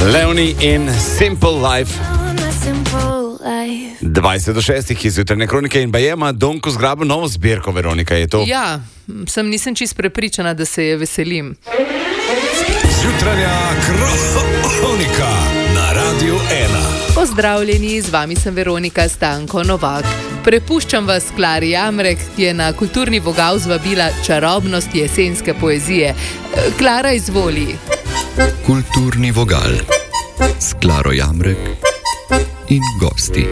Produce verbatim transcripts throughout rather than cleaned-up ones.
Leonie in Simple Life. dvajset do šestih iz jutrajne kronike in Bajema Donko zgrabil novo zbirko, Veronika, je to? Ja, sem nisem čist prepričana, da se je veselim. Jutranja kronika na Radiu ena. Pozdravljeni, z vami sem Veronika Stanko Novak. Prepuščam vas Klari Jamrek, ki je na kulturni vogal zvabila čarobnost jesenske poezije. Klara, izvoli. Kulturni vogal s Klaro Jamrek in gosti.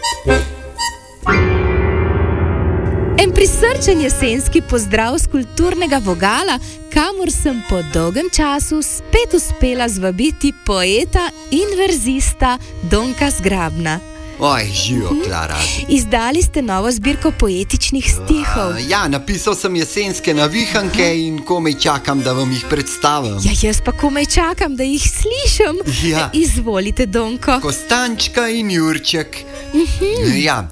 En prisrčen jesenski pozdrav z kulturnega vogala, kamor sem po dolgem času spet uspela zvabiti poeta in verzista Donka Zgrabna. Oj, živo, Klara. Izdali ste novo zbirko poetičnih stihov. Uh, ja, napisal sem jesenske navihanke in komaj čakam, da vam jih predstavim. Ja, jaz pa komaj čakam, da jih slišim. Ja. Izvolite, Donko. Kostančka in Jurček. Uh-huh. Ja,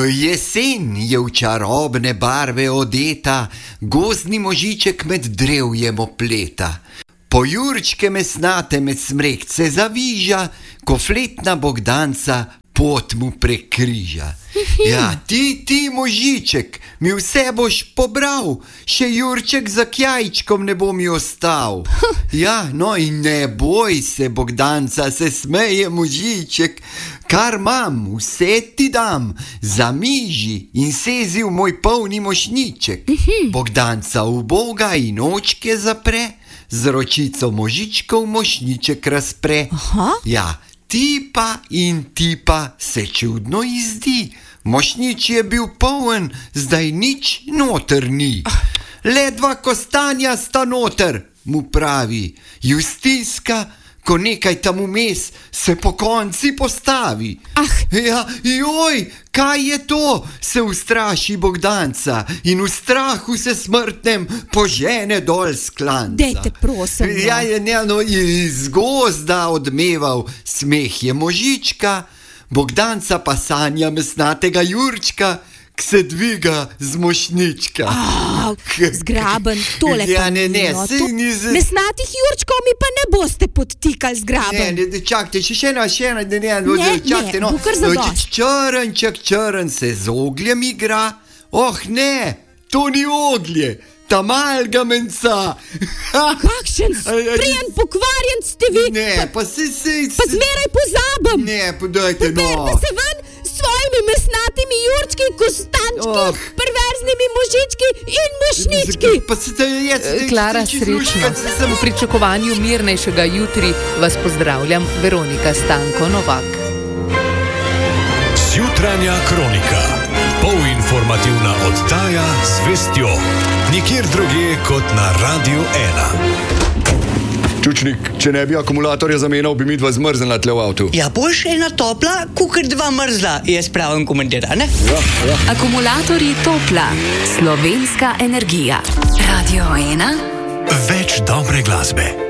jesen je v čarobne barve odeta, gozdni možiček med drevjem opleta. Po Jurčke mesnate med smrekce zaviža, ko fletna bogdanca pot mu prekriža. Ja, ti, ti možiček, mi vse boš pobral, še Jurček za kjajčkom ne bo mi ostal. Ja, no in ne boj se, Bogdanca, se smeje možiček, kar mam, vse ti dam, zamiži in sezi v moj polni mošniček. Bogdanca uboga in očke zapre, z ročico možičkov mošniček razpre. Aha. Ja, tipa in tipa se čudno izdi. Mošnič je bil poln, zdaj nič noter ni. Le dva kostanja sta noter, mu pravi. Justinska, ko nekaj tam vmes se po konci postavi. Ah. Ja, joj, kaj je to? Se ustraši Bogdanca in v strahu se smrtnem požene dol s klanca. Dejte, prosim. Ja, je njeno iz gozda odmeval smeh je možička, Bogdanca pa sanja mesnatega Jurčka, k se dviga z mošnička. Ah, Zgraben, tole ja, pa ne, ne, no, se to, ni z... mesnatih Jurčkov mi pa ne boste podtikali, Zgraben. Ne, ne, čakajte, še še ena, še ena, ne, ne, Ne, čakajte, ne, no. bo kar zadosti. Črnček, črn se z ogljem igra. Oh, ne, to ni oglje, ta malga menca. Kakšen sprijen pokvarjen ste vi? Ne, pa se, se, Pa zmeraj pozabim. Ne, podajte, no. Poberite se ven s svojimi mesnatimi Jurčki, kostančki, Oh. perverznimi možički in mošnički. Pa se te je... Klara, srečno. V pričakovanju mirnejšega jutri vas pozdravljam, Veronika Stanko Novak. Jutranja kronika. Polinformativna oddaja z vestjo. Nikjer drugje kot na Radiu ena. Čučnik, če ne bi akumulatorja zamenjal, bi mi dva zmrznila tle v avtu. Ja, boš ena topla, kukar dva mrzla, je spravim komentar, ne? Ja, ja. Akumulatorji Topla, slovenska energija. Radio ena. Več dobre glasbe.